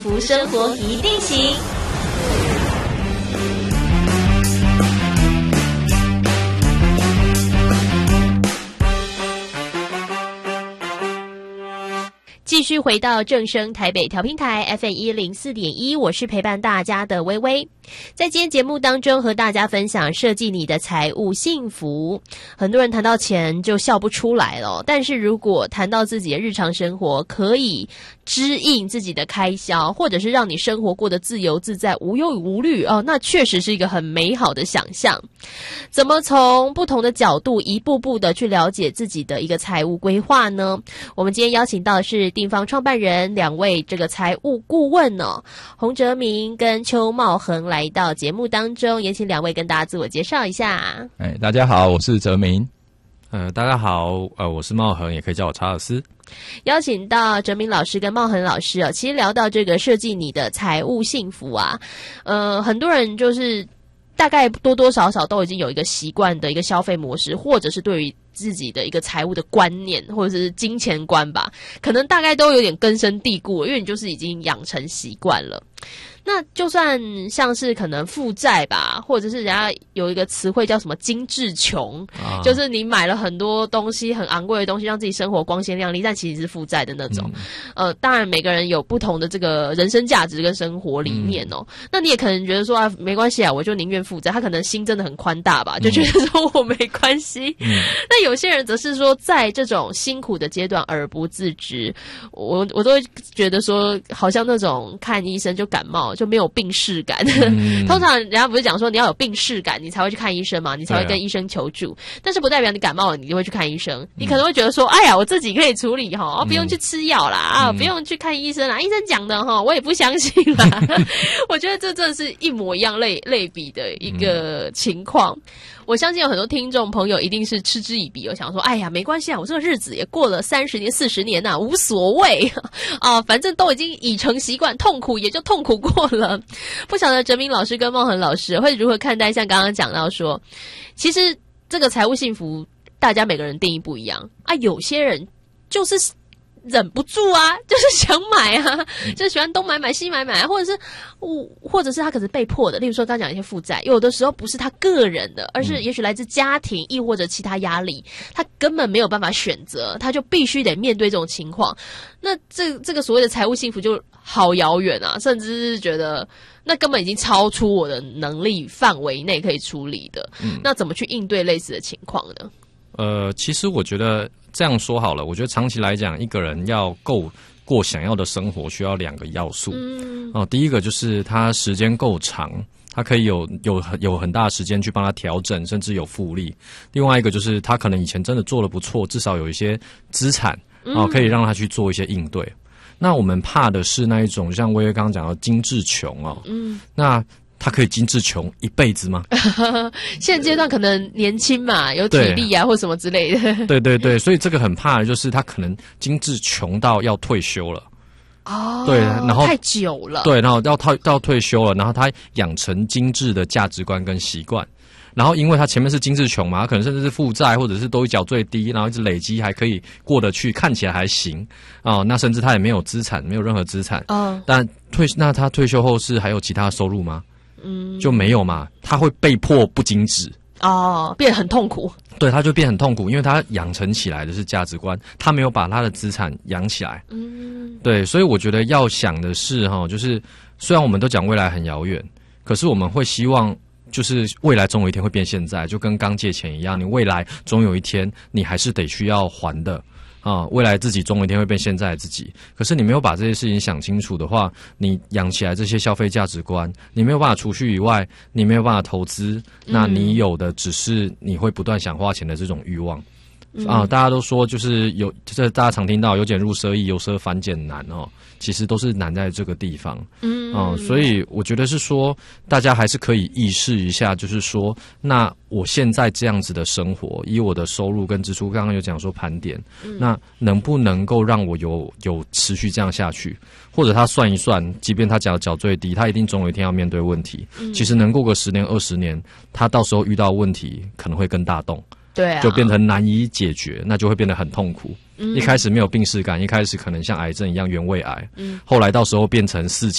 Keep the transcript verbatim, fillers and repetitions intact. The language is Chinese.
福生活一定行。继续回到正声台北调频台 F M 一零四点一，我是陪伴大家的微微。在今天节目当中和大家分享设计你的财务幸福。很多人谈到钱就笑不出来了，但是如果谈到自己的日常生活，可以支应自己的开销，或者是让你生活过得自由自在无忧无虑哦，那确实是一个很美好的想象。怎么从不同的角度一步步的去了解自己的一个财务规划呢？我们今天邀请到的是定方创办人两位这个财务顾问哦，洪哲明跟邱茂恒来到节目当中，也请两位跟大家自我介绍一下。 哎，大家好，我是哲明。 呃，大家好，呃，我是茂恒，也可以叫我查尔斯。 邀请到哲明老师跟茂恒老师啊，其实聊到这个设计你的财务幸福啊，呃，很多人就是大概多多少少都已经有一个习惯的一个消费模式，或者是对于自己的一个财务的观念，或者是金钱观吧，可能大概都有点根深蒂固，因为你就是已经养成习惯了。那就算像是可能负债吧，或者是人家有一个词汇叫什么精致穷、啊、就是你买了很多东西，很昂贵的东西，让自己生活光鲜亮丽，但其实是负债的那种、嗯、呃，当然每个人有不同的这个人生价值跟生活理念哦、嗯、那你也可能觉得说啊，没关系啊，我就宁愿负债。他可能心真的很宽大吧，就觉得说我没关系、嗯、那有些人则是说在这种辛苦的阶段而不自知，我我都会觉得说好像那种看医生就感冒就没有病识感、嗯、通常人家不是讲说你要有病识感你才会去看医生嘛，你才会跟医生求助、啊、但是不代表你感冒了你就会去看医生、嗯、你可能会觉得说哎呀我自己可以处理齁、嗯、不用去吃药啦、嗯、啊不用去看医生啦，医生讲的齁我也不相信啦我觉得这真的是一模一样类类比的一个情况、嗯，我相信有很多听众朋友一定是嗤之以鼻，我想说哎呀没关系啊，我这个日子也过了三十年四十年啊，无所谓啊，反正都已经已成习惯，痛苦也就痛苦过了。不晓得哲明老师跟茂恒老师会如何看待像刚刚讲到说，其实这个财务幸福大家每个人定义不一样啊，有些人就是忍不住啊，就是想买啊，就是喜欢东买买西买买，或者是或者是他可是被迫的，例如说刚讲一些负债，有的时候不是他个人的，而是也许来自家庭亦或者其他压力，他根本没有办法选择，他就必须得面对这种情况。那这这个所谓的财务幸福就好遥远啊，甚至是觉得那根本已经超出我的能力范围内可以处理的、嗯、那怎么去应对类似的情况呢？ 呃，其实我觉得这样说好了，我觉得长期来讲，一个人要够过想要的生活，需要两个要素。嗯，哦，第一个就是他时间够长，他可以有有有很大的时间去帮他调整，甚至有复利。另外一个就是他可能以前真的做得不错，至少有一些资产哦，可以让他去做一些应对。嗯、那我们怕的是那一种，就像薇薇刚刚讲的精致穷哦，嗯，那他可以精致穷一辈子吗？ 现阶段可能年轻嘛，有体力啊或什么之类的。 对对对，所以这个很怕的就是他可能精致穷到要退休了。 哦， 对，然后太久了。 对，然后要退到退休了，然后他养成精致的价值观跟习惯。然后因为他前面是精致穷嘛，他可能甚至是负债，或者是都缴最低，然后一直累积还可以过得去，看起来还行啊、哦。那甚至他也没有资产，没有任何资产。嗯，但退那他退休后是还有其他收入吗？嗯，就没有嘛，他会被迫不精致哦，变得很痛苦。 对，他就变很痛苦，因为他养成起来的是价值观，他没有把他的资产养起来。嗯，对，所以我觉得要想的是哈，就是虽然我们都讲未来很遥远，可是我们会希望就是未来总有一天会变现在，就跟刚借钱一样，你未来总有一天你还是得需要还的。啊，未来自己总有一天会变现在的自己。可是你没有把这些事情想清楚的话，你养起来这些消费价值观，你没有办法储蓄以外，你没有办法投资，嗯、那你有的只是你会不断想花钱的这种欲望。嗯、啊，大家都说就是有，就是大家常听到由俭入奢易，由奢反俭难哦，其实都是难在这个地方。嗯，啊，所以我觉得是说，大家还是可以意识一下，就是说，那我现在这样子的生活，以我的收入跟支出，刚刚有讲说盘点，嗯、那能不能够让我有有持续这样下去？或者他算一算，即便他缴缴最低，他一定总有一天要面对问题。嗯、其实能过个十年二十年，他到时候遇到问题可能会更大动。 对啊， 就变成难以解决，那就会变得很痛苦。 嗯、一开始没有病识感，一开始可能像癌症一样原位癌，嗯，后来到时候变成四期。